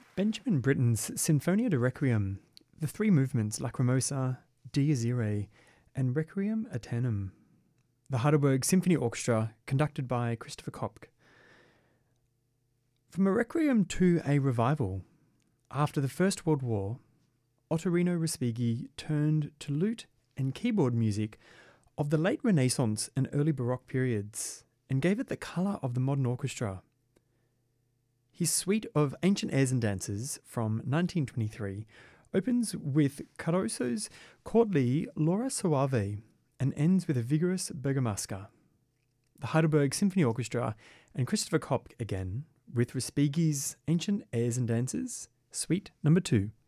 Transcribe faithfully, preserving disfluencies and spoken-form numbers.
Benjamin Britten's Sinfonia de Requiem, the three movements Lacrimosa, Dies Irae, and Requiem Aeternum. The Heidelberg Symphony Orchestra, conducted by Christopher Kopk. From a Requiem to a revival. After the First World War, Ottorino Respighi turned to lute and keyboard music of the late Renaissance and early Baroque periods and gave it the colour of the modern orchestra. His suite of ancient airs and dances from nineteen twenty-three opens with Caruso's courtly Laura Soave and ends with a vigorous Bergamasca. The Heidelberg Symphony Orchestra and Christopher Kopk again with Respighi's Ancient Airs and Dances, Suite Number two.